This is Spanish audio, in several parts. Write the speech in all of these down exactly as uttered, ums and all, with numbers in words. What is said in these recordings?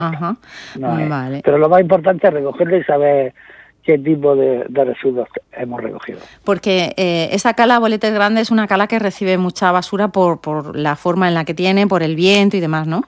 Ajá, No es. vale. Pero lo más importante es recogerlo y saber qué tipo de, de residuos hemos recogido. Porque eh, esa cala Boletes Grande es una cala que recibe mucha basura por, por la forma en la que tiene, por el viento y demás, ¿no?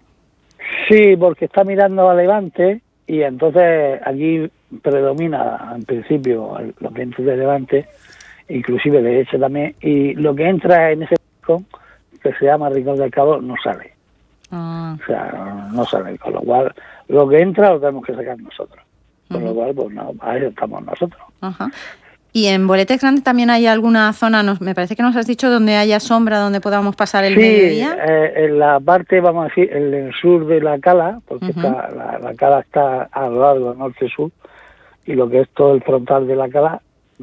Sí, porque está mirando a levante y entonces allí predomina en principio los vientos de levante, inclusive de este también, y lo que entra en ese rincón, que se llama Rincón del Cabo, no sale. Ah. O sea, no sale, con lo cual lo que entra lo tenemos que sacar nosotros. Con uh-huh. lo cual, pues no, a eso estamos nosotros. Ajá. ¿Y en Boletes Grande también hay alguna zona, nos, me parece que nos has dicho, donde haya sombra, donde podamos pasar el sí, mediodía? Eh, en la parte, vamos a decir, en el sur de la cala, porque uh-huh. está, la, la cala está a lo largo norte-sur, y lo que es todo el frontal de la cala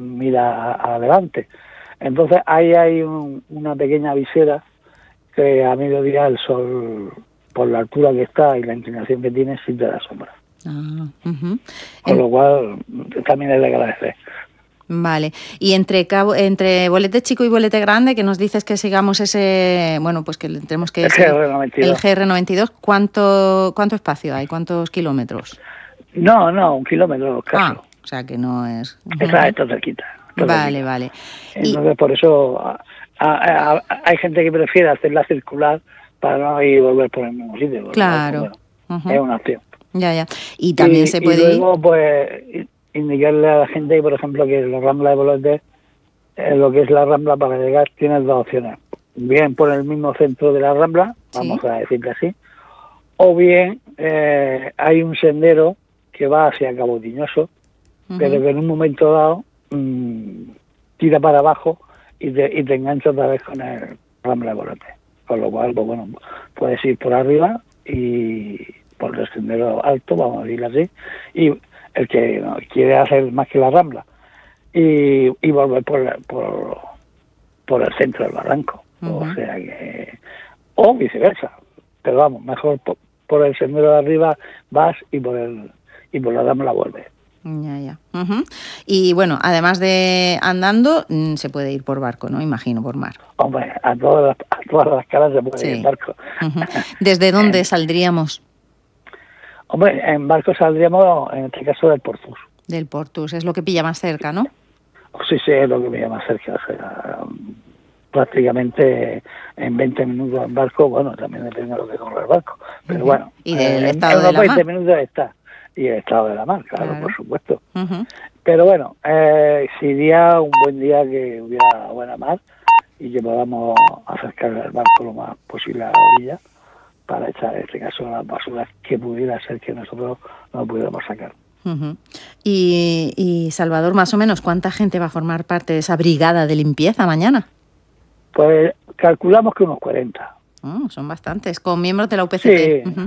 mira a, a levante. Entonces ahí hay un, una pequeña visera que a mediodía el sol, por la altura que está y la inclinación que tiene, sí te da sombra. Ah, uh-huh. Con en... lo cual también es de agradecer. Vale. Y entre cabo, entre Bolete Chico y Bolete Grande, que nos dices que sigamos ese, bueno, pues que tenemos que el G R noventa y dos. El G R noventa y dos, ¿cuánto cuánto espacio hay? ¿Cuántos kilómetros? No, no, un kilómetro casi. Ah, o sea que no es. Está esto cerquita. Esto vale, cerquita. vale. Entonces y... por eso a, a, a, hay gente que prefiere hacerla circular para no ir y volver por el mismo sitio. Claro. Bueno, uh-huh. Es una opción. Ya, ya. Y también y, se puede y luego, ir... pues, indicarle a la gente, por ejemplo, que la Rambla de Bolete, eh, lo que es la Rambla para llegar, tiene dos opciones. Bien por el mismo centro de la Rambla, vamos ¿Sí? a decirle así, o bien eh, hay un sendero que va hacia Cabo Tiñoso, uh-huh. pero que en un momento dado mmm, tira para abajo y te, y te engancha otra vez con el Rambla de Bolete. Con lo cual, pues bueno, puedes ir por arriba y por el sendero alto, vamos a decirlo así, y el que no, quiere hacer más que la Rambla y, y volver por, por por el centro del barranco. Uh-huh. O sea que, o viceversa, pero vamos, mejor por, por el sendero de arriba vas y por el y por la Rambla vuelves. Ya, ya. Uh-huh. Y bueno, además de andando, mmm, se puede ir por barco, ¿no? Imagino, por mar. Hombre, a todas las, a todas las caras se puede sí. ir en barco. Uh-huh. ¿Desde dónde saldríamos? Hombre, en barco saldríamos, en este caso, del Portus. Del Portus, es lo que pilla más cerca, ¿no? Sí, sí, es lo que pilla más cerca. O sea, prácticamente en veinte minutos en barco, bueno, también depende de lo que corra el barco. Pero uh-huh. bueno, ¿Y del eh, estado en de unos la veinte mar? minutos está. Y el estado de la mar, claro, claro. por supuesto. Uh-huh. Pero bueno, eh, sería un buen día que hubiera buena mar y que podamos acercar el barco lo más posible a la orilla para echar, en este caso, las basuras que pudiera ser que nosotros no pudiéramos sacar. Uh-huh. Y, y, Salvador, más o menos, ¿cuánta gente va a formar parte de esa brigada de limpieza mañana? Pues calculamos que unos cuarenta. Oh, son bastantes, con miembros de la U P C T. Sí. Uh-huh.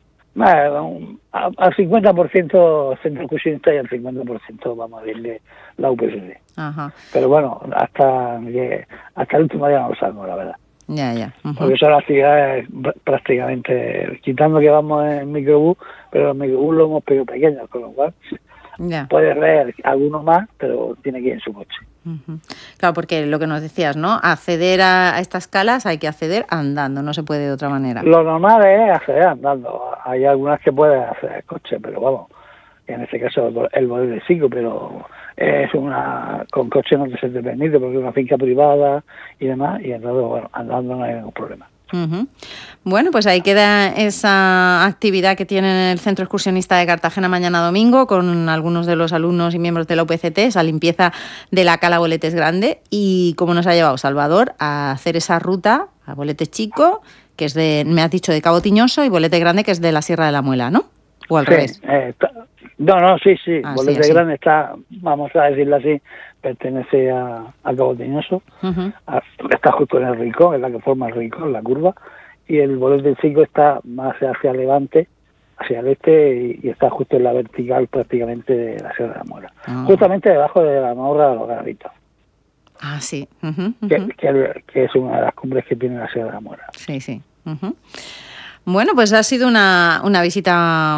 Bueno, al cincuenta por ciento centro excursionista y al cincuenta por ciento vamos a decirle la U P C T. Ajá. Pero bueno, hasta que, hasta el último día no lo sabemos, la verdad. Ya, ya. Uh-huh. Porque son actividades prácticamente, quitando que vamos en microbús, pero el microbús lo hemos pedido pequeño, con lo cual ya. puede ver alguno más, pero tiene que ir en su coche. Uh-huh. Claro, porque lo que nos decías, ¿no? Acceder a, a estas calas hay que acceder andando, no se puede de otra manera. Lo normal es acceder andando. Hay algunas que pueden hacer el coche, pero vamos, en este caso el modelo de cinco, pero es una con coche no se te permite porque es una finca privada y demás, y entonces, bueno, andando no hay ningún problema. Uh-huh. Bueno, pues ahí queda esa actividad que tiene el Centro Excursionista de Cartagena mañana domingo con algunos de los alumnos y miembros de la U P C T, esa limpieza de la cala Boletes Grande y cómo nos ha llevado Salvador a hacer esa ruta a Bolete Chico, que es de, me has dicho, de Cabo Tiñoso, y Bolete Grande, que es de la Sierra de la Muela, ¿no? O al sí, revés. Eh, está, no, no, sí, sí, ah, Bolete sí, Grande está, vamos a decirlo así, pertenece a, a Cabo Tiñoso, uh-huh. a, está justo en el rincón, es la que forma el rincón, la curva, y el Bolete Chico está más hacia levante, hacia el este, y, y está justo en la vertical prácticamente de la Sierra de la Muela, uh-huh. justamente debajo de la Mahorra de los Garabitos. Ah, sí. Uh-huh, uh-huh. Que, que, que es una de las cumbres que tiene la Sierra de la Muela. Sí, sí. Uh-huh. Bueno, pues ha sido una, una visita...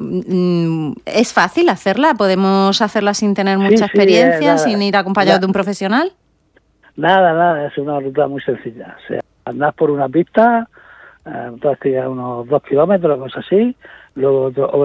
¿Es fácil hacerla? ¿Podemos hacerla sin tener mucha sí, experiencia, sí, eh, sin ir acompañado nada, de un profesional? Nada, nada, es una ruta muy sencilla. O sea, andás por una pista, eh, toda actividad unos dos kilómetros, cosas así, luego otro,